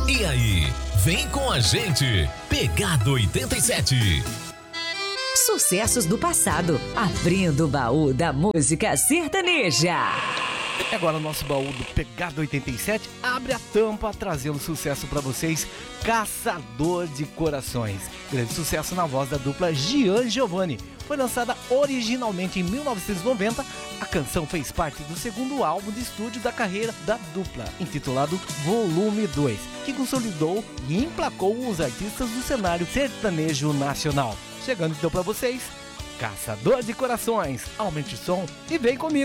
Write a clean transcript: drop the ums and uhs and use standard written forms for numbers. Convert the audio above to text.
E aí, vem com a gente, Pegado 87. Sucessos do passado, abrindo o baú da música sertaneja. E agora o nosso baú do Pegado 87 abre a tampa, trazendo sucesso pra vocês, Caçador de Corações. Grande sucesso na voz da dupla Gian Giovanni. Foi lançada originalmente em 1990, a canção fez parte do segundo álbum de estúdio da carreira da dupla, intitulado Volume 2, que consolidou e emplacou os artistas do cenário sertanejo nacional. Chegando então pra vocês, Caçador de Corações. Aumente o som e vem comigo.